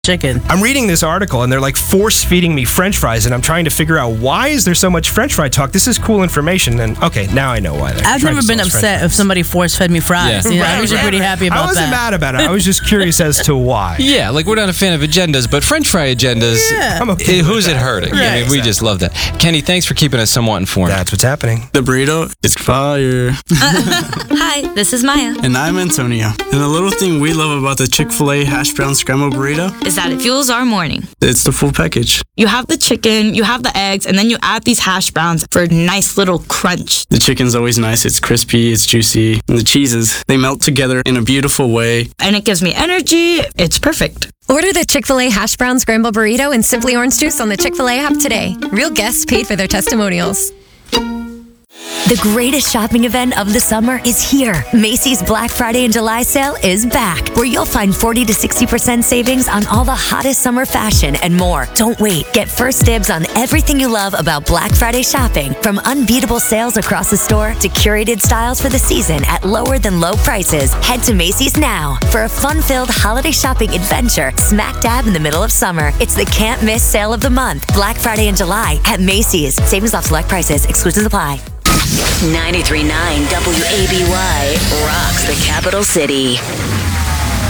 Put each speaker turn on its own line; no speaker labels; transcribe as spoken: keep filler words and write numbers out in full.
chicken.
I'm reading this article and they're like force feeding me French fries, and I'm trying to figure out why is there so much French fry talk. This is cool information, and okay, now I know why. They're
I've
trying
never
to
been
sell us French
upset
fries.
if somebody force fed me fries.
Yeah.
You know,
Right,
I'm usually
right.
pretty happy about
I wasn't
that.
mad about it. I was just curious as to why.
Yeah, like we're not a fan of agendas, but French fry agendas,
Yeah.
I'm okay
eh,
with
who's
that.
it hurting?
Right,
I mean, we
exactly.
just love that. Kenny, thanks for keeping us somewhat informed.
That's what's happening.
The burrito is fire.
Hi, this is Maya.
And I'm Antonio. And the little thing we love about the Chick-fil-A hash brown scrambled burrito,
Is that it fuels our morning.
it's the full package.
You have the chicken, you have the eggs, and then you add these hash browns for a nice little crunch.
The chicken's always nice. It's crispy, it's juicy. And the cheeses, they melt together in a beautiful way.
And it gives me energy. It's perfect.
Order the Chick-fil-A Hash Brown Scramble Burrito and Simply Orange Juice on the Chick-fil-A app today. Real guests paid for their testimonials.
The greatest shopping event of the summer is here. Macy's Black Friday and July sale is back, where you'll find forty to sixty percent savings on all the hottest summer fashion and more. Don't wait. Get first dibs on everything you love about Black Friday shopping, from unbeatable sales across the store to curated styles for the season at lower than low prices. Head to Macy's now for a fun-filled holiday shopping adventure smack dab in the middle of summer. It's the can't miss sale of the month. Black Friday and July at Macy's. Savings off select prices. Exclusions apply.
ninety-three point nine W A B Y rocks the capital city.